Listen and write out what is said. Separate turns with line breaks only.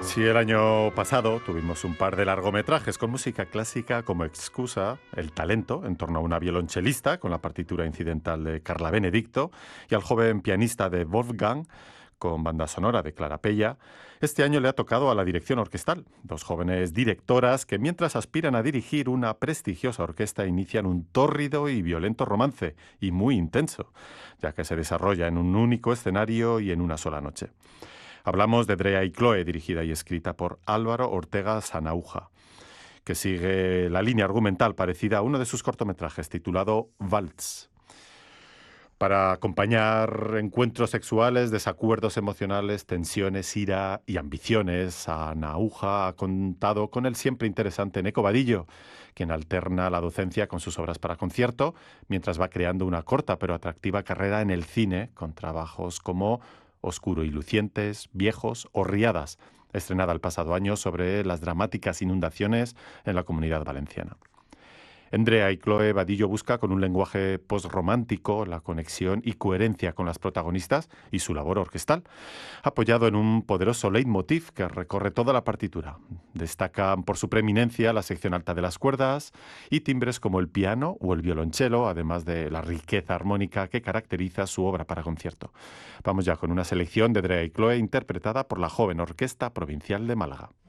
Sí, el año pasado tuvimos un par de largometrajes con música clásica como excusa, el talento en torno a una violonchelista con la partitura incidental de Carla Benedicto y al joven pianista de Wolfgang con banda sonora de Clara Pella. Este año le ha tocado a la dirección orquestal, dos jóvenes directoras que mientras aspiran a dirigir una prestigiosa orquesta inician un tórrido y violento romance, y muy intenso, ya que se desarrolla en un único escenario y en una sola noche. Hablamos de Drea y Chloe, dirigida y escrita por Álvaro Ortega Sanauja, que sigue la línea argumental parecida a uno de sus cortometrajes titulado Waltz. Para acompañar encuentros sexuales, desacuerdos emocionales, tensiones, ira y ambiciones, Sanauja ha contado con el siempre interesante Neco Vadillo, quien alterna la docencia con sus obras para concierto, mientras va creando una corta pero atractiva carrera en el cine, con trabajos como Oscuro y Lucientes, Viejos o Riadas, estrenada el pasado año sobre las dramáticas inundaciones en la Comunidad Valenciana. Andrea y Chloe Vadillo busca con un lenguaje postromántico la conexión y coherencia con las protagonistas y su labor orquestal, apoyado en un poderoso leitmotiv que recorre toda la partitura. Destacan por su preeminencia la sección alta de las cuerdas y timbres como el piano o el violonchelo, además de la riqueza armónica que caracteriza su obra para concierto. Vamos ya con una selección de Andrea y Chloe interpretada por la joven Orquesta Provincial de Málaga.